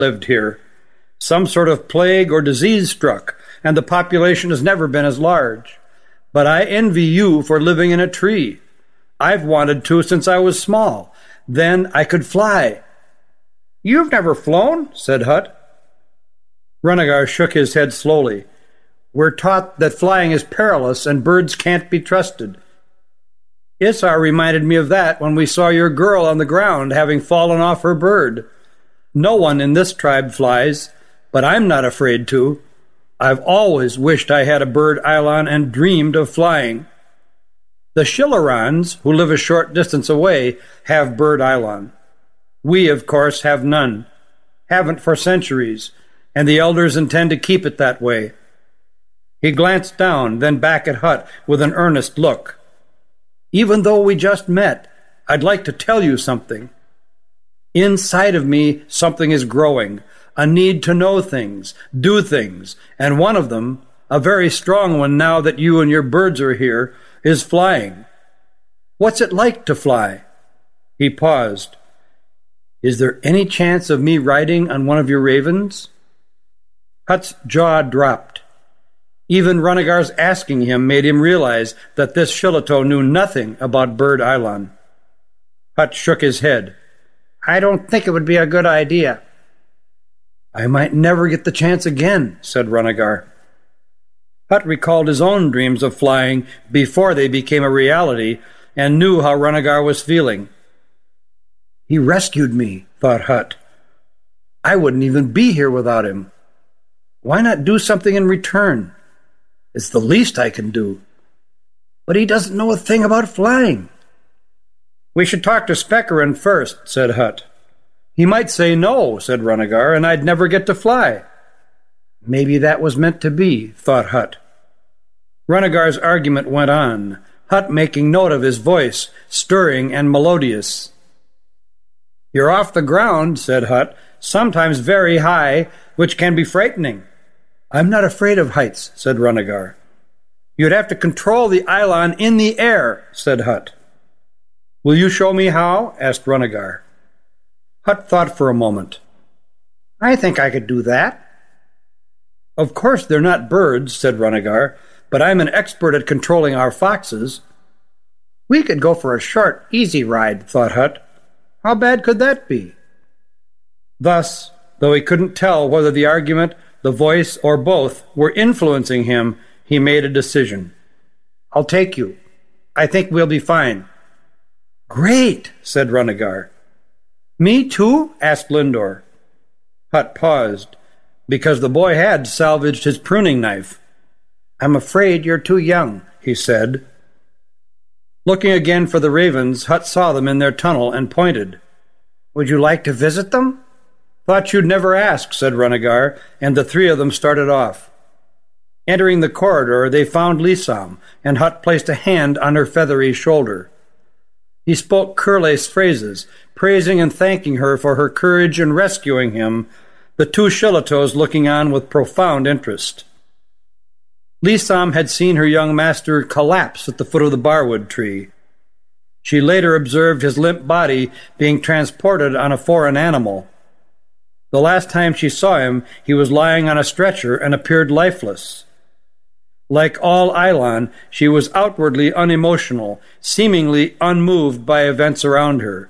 lived here. Some sort of plague or disease struck, and the population has never been as large. But I envy you for living in a tree. I've wanted to since I was small. Then I could fly." "You've never flown?" said Hutt. Runagár shook his head slowly. "We're taught that flying is perilous and birds can't be trusted. Isar reminded me of that when we saw your girl on the ground having fallen off her bird. No one in this tribe flies, but I'm not afraid to. I've always wished I had a bird Eilon and dreamed of flying. The Shillerans, who live a short distance away, have bird Eilon. We, of course, have none. Haven't for centuries, and the elders intend to keep it that way." He glanced down, then back at Hutt with an earnest look. "Even though we just met, I'd like to tell you something. Inside of me, something is growing, a need to know things, do things, and one of them, a very strong one now that you and your birds are here, is flying. What's it like to fly?" He paused. "Is there any chance of me riding on one of your ravens?" Hutt's jaw dropped. Even Runagár's asking him made him realize that this Shillito knew nothing about bird Eilon. Hutt shook his head. "I don't think it would be a good idea." "I might never get the chance again," said Runagár. Hutt recalled his own dreams of flying before they became a reality and knew how Runagár was feeling. "He rescued me," thought Hutt. "I wouldn't even be here without him. Why not do something in return? It's the least I can do. But he doesn't know a thing about flying." "We should talk to Spechorin first," said Hutt. "He might say no," said Runagár, "and I'd never get to fly." Maybe that was meant to be, thought Hutt. Runagár's argument went on, Hutt making note of his voice, stirring and melodious. "You're off the ground," said Hutt, "sometimes very high, which can be frightening." "I'm not afraid of heights," said Runagár. "You'd have to control the Eilon in the air," said Hutt. "Will you show me how?" asked Runagár. Hutt thought for a moment. "I think I could do that." "Of course they're not birds," said Runagár, "but I'm an expert at controlling our foxes." "We could go for a short, easy ride," thought Hutt. "How bad could that be?" Thus, though he couldn't tell whether the argument, the voice, or both were influencing him, he made a decision. "I'll take you. I think we'll be fine." "Great," said Runagár. "Me too?" asked Lindor. Hutt paused, because the boy had salvaged his pruning knife. "I'm afraid you're too young," he said. Looking again for the ravens, Hutt saw them in their tunnel and pointed. "Would you like to visit them?" "Thought you'd never ask," said Runagár, and the three of them started off. Entering the corridor, they found Lisam, and Hutt placed a hand on her feathery shoulder. He spoke curlace phrases, praising and thanking her for her courage in rescuing him, the two Shillitos looking on with profound interest. Lisam had seen her young master collapse at the foot of the barwood tree. She later observed his limp body being transported on a foreign animal. The last time she saw him, he was lying on a stretcher and appeared lifeless. Like all Eilon, she was outwardly unemotional, seemingly unmoved by events around her.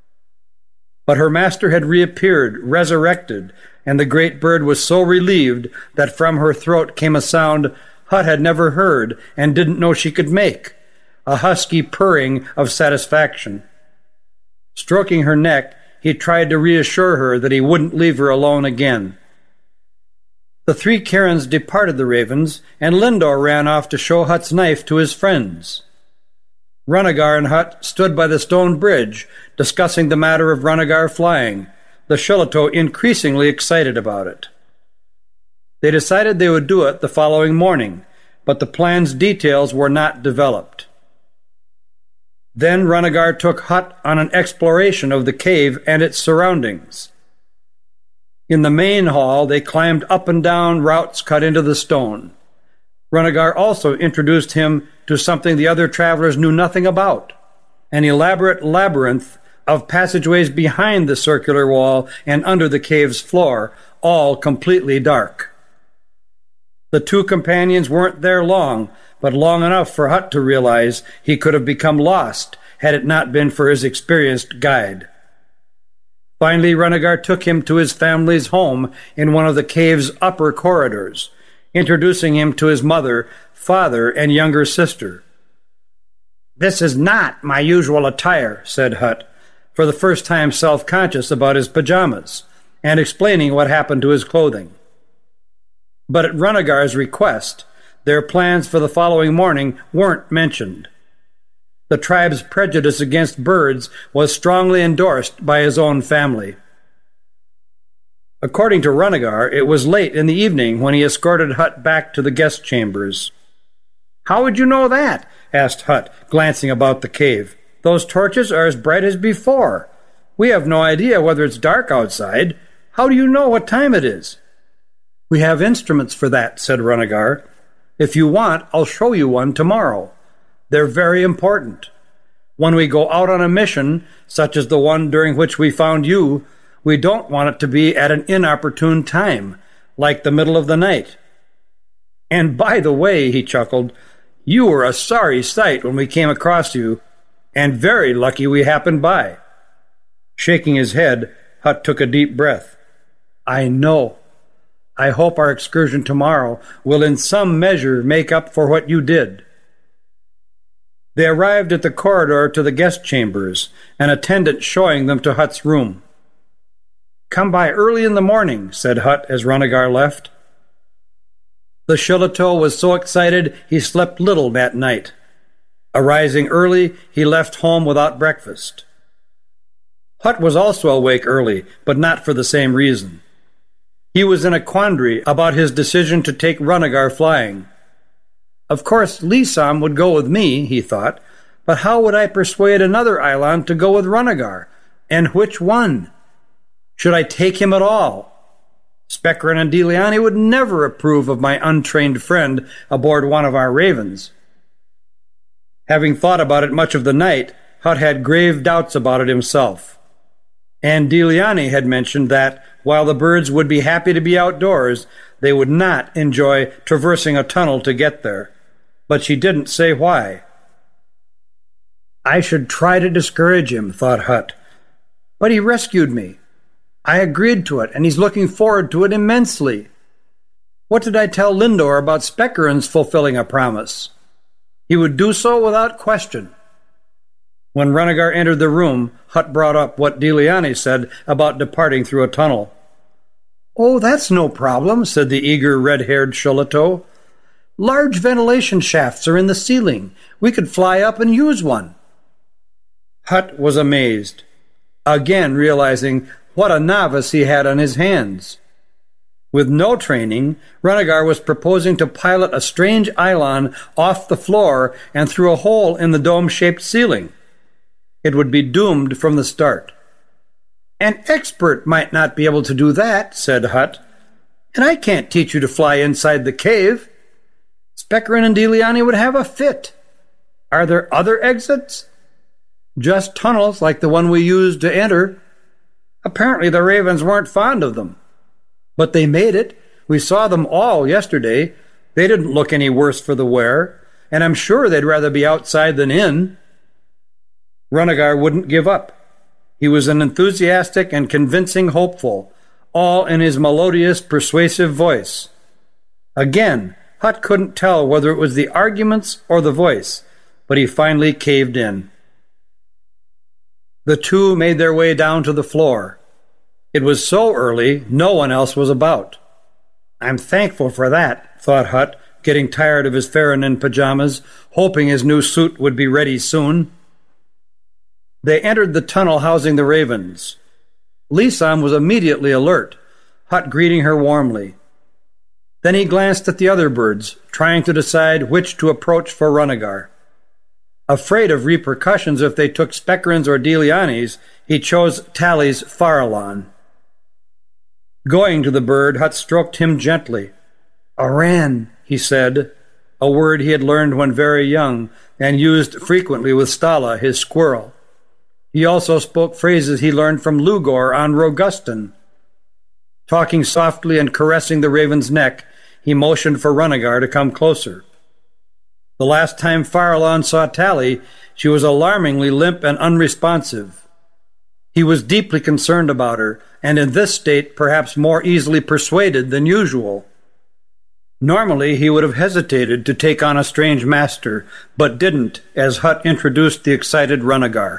But her master had reappeared, resurrected, and the great bird was so relieved that from her throat came a sound Hutt had never heard and didn't know she could make, a husky purring of satisfaction. Stroking her neck, he tried to reassure her that he wouldn't leave her alone again. The three Karens departed the ravens, and Lindor ran off to show Hutt's knife to his friends. Runagár and Hutt stood by the stone bridge, discussing the matter of Runagár flying, the Shillito increasingly excited about it. They decided they would do it the following morning, but the plan's details were not developed. Then Runagár took Hutt on an exploration of the cave and its surroundings. In the main hall, they climbed up and down routes cut into the stone. Runagár also introduced him to something the other travelers knew nothing about, an elaborate labyrinth of passageways behind the circular wall and under the cave's floor, all completely dark. The two companions weren't there long, but long enough for Hutt to realize he could have become lost had it not been for his experienced guide. Finally, Runaggar took him to his family's home in one of the cave's upper corridors, introducing him to his mother, father, and younger sister. "This is not my usual attire," said Hutt, for the first time self-conscious about his pajamas, and explaining what happened to his clothing. But at Runaggar's request, their plans for the following morning weren't mentioned. The tribe's prejudice against birds was strongly endorsed by his own family. According to Runaggar, it was late in the evening when he escorted Hutt back to the guest chambers. "How would you know that?" asked Hutt, glancing about the cave. "Those torches are as bright as before. We have no idea whether it's dark outside. How do you know what time it is?" "We have instruments for that," said Runaggar. "If you want, I'll show you one tomorrow. They're very important. When we go out on a mission, such as the one during which we found you, we don't want it to be at an inopportune time, like the middle of the night. And by the way," he chuckled, "you were a sorry sight when we came across you, and very lucky we happened by." Shaking his head, Hutt took a deep breath. "I know. I hope our excursion tomorrow will in some measure make up for what you did." They arrived at the corridor to the guest chambers, an attendant showing them to Hutt's room. "Come by early in the morning," said Hutt as Runaggar left. The Shillitoe was so excited he slept little that night. Arising early, he left home without breakfast. Hutt was also awake early, but not for the same reason. He was in a quandary about his decision to take Runaggar flying. Of course, Lisam would go with me, he thought, but how would I persuade another Eilon to go with Runaggar? And which one? Should I take him at all? Speckran and Deliani would never approve of my untrained friend aboard one of our ravens. Having thought about it much of the night, Hutt had grave doubts about it himself. And Deliani had mentioned that, while the birds would be happy to be outdoors, they would not enjoy traversing a tunnel to get there. But she didn't say why. I should try to discourage him, thought Hutt. But he rescued me. I agreed to it, and he's looking forward to it immensely. What did I tell Lindor about Speckran's fulfilling a promise? He would do so without question. When Runaggar entered the room, Hutt brought up what Deliani said about departing through a tunnel. "Oh, that's no problem," said the eager red-haired Shillitoe. "Large ventilation shafts are in the ceiling. We could fly up and use one." Hutt was amazed, again realizing what a novice he had on his hands. With no training, Runaggar was proposing to pilot a strange Eilon off the floor and through a hole in the dome-shaped ceiling. It would be doomed from the start. "An expert might not be able to do that," said Hutt. "And I can't teach you to fly inside the cave. Speckran and Deliani would have a fit. Are there other exits?" "Just tunnels like the one we used to enter. Apparently the ravens weren't fond of them. But they made it. We saw them all yesterday. They didn't look any worse for the wear, and I'm sure they'd rather be outside than in." Runaggar wouldn't give up. He was an enthusiastic and convincing hopeful, all in his melodious, persuasive voice. Again, Hutt couldn't tell whether it was the arguments or the voice, but he finally caved in. The two made their way down to the floor. It was so early, no one else was about. "I'm thankful for that," thought Hutt, getting tired of his Ferronin pajamas, hoping his new suit would be ready soon. They entered the tunnel housing the ravens. Lisam was immediately alert, Hutt greeting her warmly. Then he glanced at the other birds, trying to decide which to approach for Runaggar. Afraid of repercussions if they took Speckran's or Deliani's, he chose Tally's Farallon. Going to the bird, Hutt stroked him gently. "Aran," he said, a word he had learned when very young and used frequently with Stala, his squirrel. He also spoke phrases he learned from Lugor on Rogustan. Talking softly and caressing the raven's neck, he motioned for Runnegar to come closer. The last time Farallon saw Tally, she was alarmingly limp and unresponsive. He was deeply concerned about her, and in this state perhaps more easily persuaded than usual. Normally he would have hesitated to take on a strange master, but didn't, as Hutt introduced the excited Runnegar.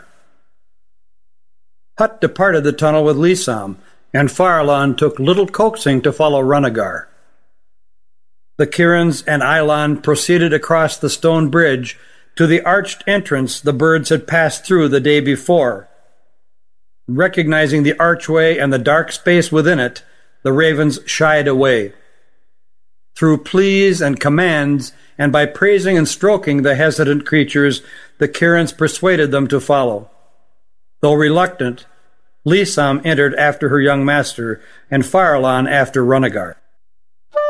Hutt departed the tunnel with Lisam, and Farallon took little coaxing to follow Runnegar. The Kirans and Eilon proceeded across the stone bridge to the arched entrance the birds had passed through the day before. Recognizing the archway and the dark space within it, the ravens shied away. Through pleas and commands, and by praising and stroking the hesitant creatures, the Kirans persuaded them to follow. Though reluctant, Lisam entered after her young master, and Farallon after Runnegar.